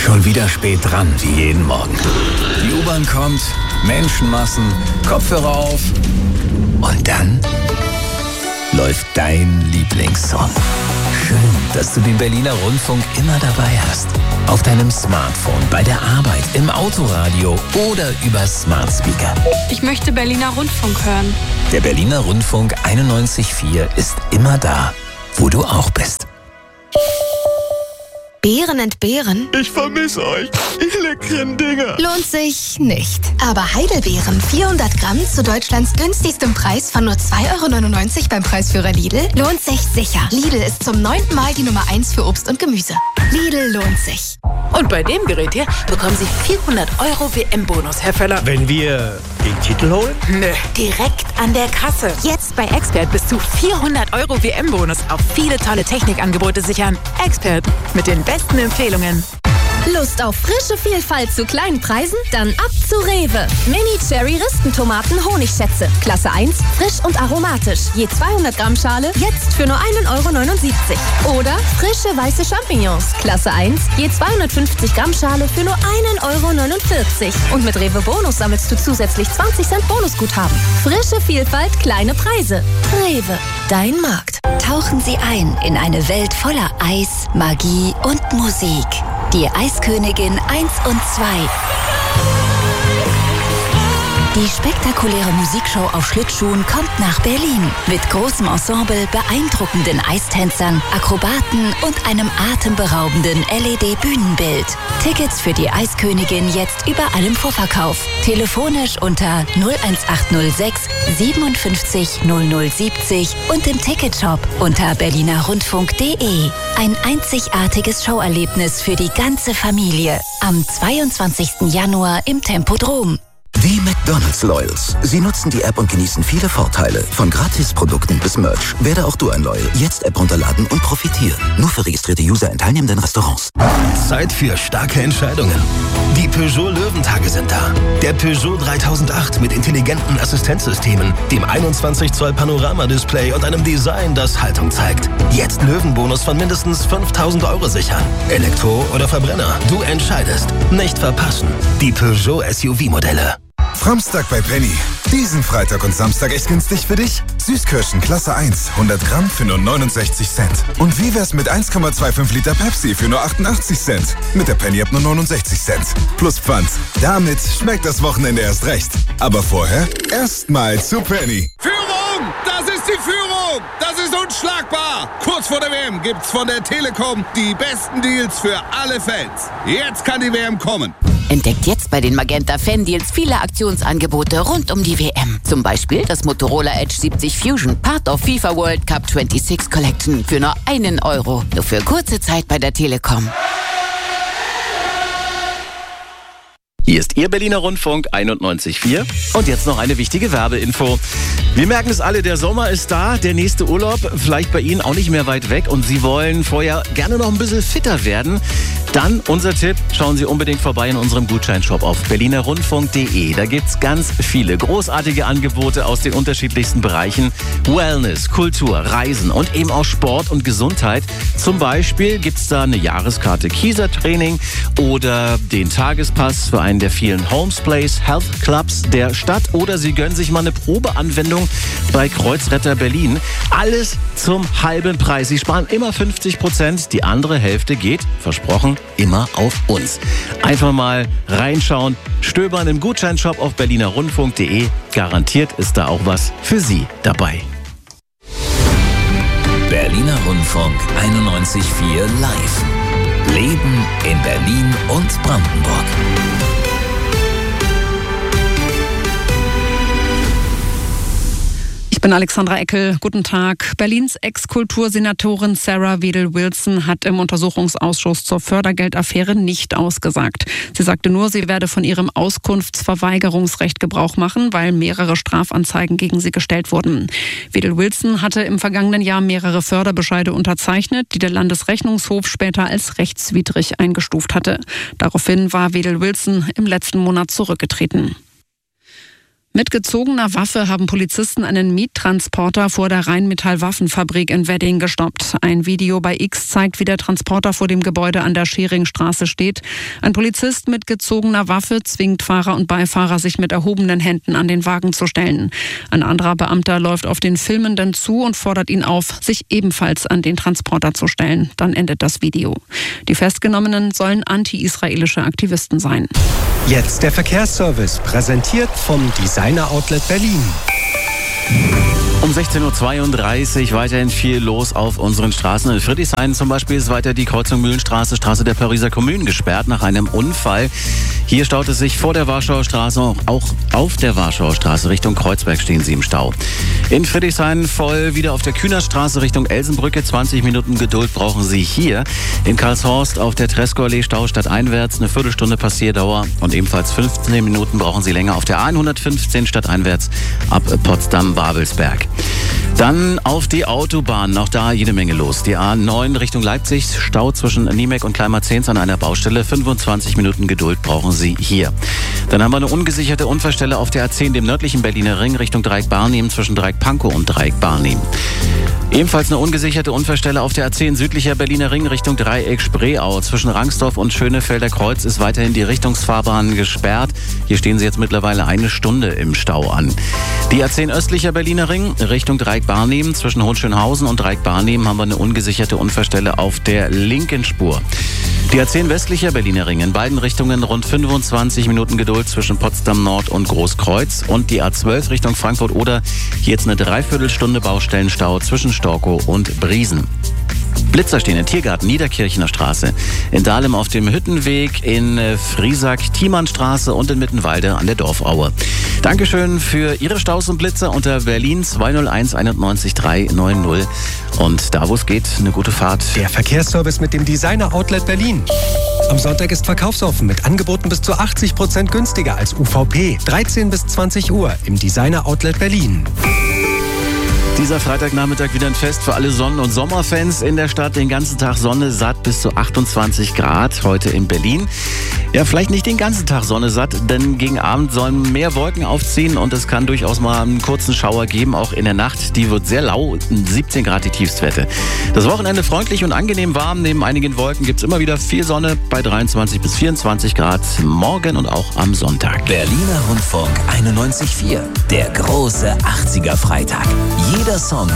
Schon wieder spät dran, wie jeden Morgen. Die U-Bahn kommt, Menschenmassen, Kopfhörer auf und dann läuft dein Lieblingssong. Schön, dass du den Berliner Rundfunk immer dabei hast. Auf deinem Smartphone, bei der Arbeit, im Autoradio oder über Smart Speaker. Ich möchte Berliner Rundfunk hören. Der Berliner Rundfunk 91.4 ist immer da, wo du auch bist. Beeren entbehren? Ich vermisse euch, ihr leckeren Dinger. Lohnt sich nicht. Aber Heidelbeeren 400 Gramm zu Deutschlands günstigstem Preis von nur 2,99 € beim Preisführer Lidl lohnt sich sicher. Lidl ist zum 9. Mal die Nummer 1 für Obst und Gemüse. Lidl lohnt sich. Und bei dem Gerät hier bekommen Sie 400 € WM-Bonus, Herr Völler. Wenn wir den Titel holen? Nö, direkt an der Kasse. Jetzt bei Expert bis zu 400 € WM-Bonus auf viele tolle Technikangebote sichern. Expert mit den besten Empfehlungen. Lust auf frische Vielfalt zu kleinen Preisen? Dann ab zu Rewe. Mini-Cherry-Ristentomaten Honigschätze. Klasse 1, frisch und aromatisch. Je 200 Gramm Schale, jetzt für nur 1,79 € Oder frische weiße Champignons. Klasse 1, je 250 Gramm Schale für nur 1,49 € Und mit Rewe Bonus sammelst du zusätzlich 20 Cent Bonusguthaben. Frische Vielfalt, kleine Preise. Rewe, dein Markt. Tauchen Sie ein in eine Welt voller Eis, Magie und Musik. Die Eiskönigin 1 und 2. Die spektakuläre Musikshow auf Schlittschuhen kommt nach Berlin. Mit großem Ensemble, beeindruckenden Eistänzern, Akrobaten und einem atemberaubenden LED-Bühnenbild. Tickets für die Eiskönigin jetzt überall im Vorverkauf. Telefonisch unter 01806 57 0070 und im Ticketshop unter berlinerrundfunk.de. Ein einzigartiges Showerlebnis für die ganze Familie. Am 22. Januar im Tempodrom. Die McDonald's Loyals. Sie nutzen die App und genießen viele Vorteile. Von Gratisprodukten bis Merch. Werde auch du ein Loyal. Jetzt App runterladen und profitieren. Nur für registrierte User in teilnehmenden Restaurants. Zeit für starke Entscheidungen. Die Peugeot Löwentage sind da. Der Peugeot 3008 mit intelligenten Assistenzsystemen, dem 21 Zoll Panoramadisplay und einem Design, das Haltung zeigt. Jetzt Löwenbonus von mindestens 5.000 € sichern. Elektro oder Verbrenner, du entscheidest. Nicht verpassen. Die Peugeot SUV-Modelle. Samstag bei Penny. Diesen Freitag und Samstag echt günstig für dich? Süßkirschen Klasse 1, 100 Gramm für nur 69 Cent. Und wie wär's mit 1,25 Liter Pepsi für nur 88 Cent? Mit der Penny App nur 69 Cent. Plus Pfand. Damit schmeckt das Wochenende erst recht. Aber vorher erstmal zu Penny. Führung! Das ist die Führung! Das ist unschlagbar! Kurz vor der WM gibt's von der Telekom die besten Deals für alle Fans. Jetzt kann die WM kommen. Entdeckt jetzt bei den Magenta Fan-Deals viele Aktionsangebote rund um die WM. Zum Beispiel das Motorola Edge 70 Fusion, Part of FIFA World Cup 26 Collection für nur 1 €. Nur für kurze Zeit bei der Telekom. Hier ist Ihr Berliner Rundfunk 91.4. Und jetzt noch eine wichtige Werbeinfo. Wir merken es alle, der Sommer ist da, der nächste Urlaub vielleicht bei Ihnen auch nicht mehr weit weg und Sie wollen vorher gerne noch ein bisschen fitter werden. Dann unser Tipp, schauen Sie unbedingt vorbei in unserem Gutscheinshop auf berlinerrundfunk.de. Da gibt's ganz viele großartige Angebote aus den unterschiedlichsten Bereichen. Wellness, Kultur, Reisen und eben auch Sport und Gesundheit. Zum Beispiel gibt's da eine Jahreskarte Kiesertraining oder den Tagespass für einen der vielen Homesplays, Health Clubs der Stadt oder Sie gönnen sich mal eine Probeanwendung bei Kreuzretter Berlin. Alles zum halben Preis. Sie sparen immer 50%. Die andere Hälfte geht, versprochen, immer auf uns. Einfach mal reinschauen, stöbern im Gutscheinshop auf berlinerrundfunk.de. Garantiert ist da auch was für Sie dabei. Berliner Rundfunk 91.4 live. Leben in Berlin und Brandenburg. Ich bin Alexandra Eckel. Guten Tag. Berlins Ex-Kultursenatorin Sarah Wedel-Wilson hat im Untersuchungsausschuss zur Fördergeldaffäre nicht ausgesagt. Sie sagte nur, sie werde von ihrem Auskunftsverweigerungsrecht Gebrauch machen, weil mehrere Strafanzeigen gegen sie gestellt wurden. Wedel-Wilson hatte im vergangenen Jahr mehrere Förderbescheide unterzeichnet, die der Landesrechnungshof später als rechtswidrig eingestuft hatte. Daraufhin war Wedel-Wilson im letzten Monat zurückgetreten. Mit gezogener Waffe haben Polizisten einen Miettransporter vor der Rheinmetall-Waffenfabrik in Wedding gestoppt. Ein Video bei X zeigt, wie der Transporter vor dem Gebäude an der Scheringstraße steht. Ein Polizist mit gezogener Waffe zwingt Fahrer und Beifahrer, sich mit erhobenen Händen an den Wagen zu stellen. Ein anderer Beamter läuft auf den Filmenden zu und fordert ihn auf, sich ebenfalls an den Transporter zu stellen. Dann endet das Video. Die Festgenommenen sollen anti-israelische Aktivisten sein. Jetzt der Verkehrsservice, präsentiert vom Designer Outlet Berlin. Um 16.32 Uhr weiterhin viel los auf unseren Straßen. In Friedrichshain zum Beispiel ist weiter die Kreuzung Mühlenstraße, Straße der Pariser Kommune gesperrt nach einem Unfall. Hier staut es sich vor der Warschauer Straße, auch auf der Warschauer Straße Richtung Kreuzberg stehen sie im Stau. In Friedrichshain voll wieder auf der Kühnerstraße Richtung Elsenbrücke. 20 Minuten Geduld brauchen Sie hier. In Karlshorst auf der Tresckow-Allee Stau stadteinwärts, eine Viertelstunde Passierdauer und ebenfalls 15 Minuten brauchen Sie länger auf der A115 stadteinwärts ab Potsdam-Babelsberg. Dann auf die Autobahn, auch da jede Menge los. Die A9 Richtung Leipzig, Stau zwischen Niemek und Kleinmarzehns an einer Baustelle. 25 Minuten Geduld brauchen Sie hier. Dann haben wir eine ungesicherte Unfallstelle auf der A10, dem nördlichen Berliner Ring, Richtung Dreieck-Barnim, zwischen Dreieck-Pankow und Dreieck-Barnim. Ebenfalls eine ungesicherte Unfallstelle auf der A10 südlicher Berliner Ring Richtung Dreieck-Spreeau. Zwischen Rangsdorf und Schönefelder Kreuz ist weiterhin die Richtungsfahrbahn gesperrt. Hier stehen Sie jetzt mittlerweile eine Stunde im Stau an. Die A10 östlicher Berliner Ring Richtung Dreieck-Barnim. Zwischen Hohenschönhausen und Dreieck-Barnim haben wir eine ungesicherte Unfallstelle auf der linken Spur. Die A10 westlicher Berliner Ring in beiden Richtungen rund 25 Minuten Geduld zwischen Potsdam Nord und Großkreuz. Und die A12 Richtung Frankfurt-Oder, hier jetzt eine Dreiviertelstunde Baustellenstau zwischen Storkow und Briesen. Blitzer stehen in Tiergarten, Niederkirchner Straße, in Dahlem auf dem Hüttenweg, in Friesack, Thiemannstraße und in Mittenwalde an der Dorfaue. Dankeschön für Ihre Staus und Blitzer unter Berlin 201 91 390. Und da, wo es geht, eine gute Fahrt. Der Verkehrsservice mit dem Designer Outlet Berlin. Am Sonntag ist verkaufsoffen mit Angeboten bis zu 80% günstiger als UVP. 13 bis 20 Uhr im Designer Outlet Berlin. Dieser Freitagnachmittag wieder ein Fest für alle Sonnen- und Sommerfans in der Stadt. Den ganzen Tag Sonne satt bis zu 28 Grad heute in Berlin. Ja, vielleicht nicht den ganzen Tag Sonne satt, denn gegen Abend sollen mehr Wolken aufziehen und es kann durchaus mal einen kurzen Schauer geben, auch in der Nacht. Die wird sehr lau, 17 Grad die Tiefstwerte. Das Wochenende freundlich und angenehm warm. Neben einigen Wolken gibt es immer wieder viel Sonne bei 23 bis 24 Grad morgen und auch am Sonntag. Berliner Rundfunk 91,4. Der große 80er Freitag. Jeder Song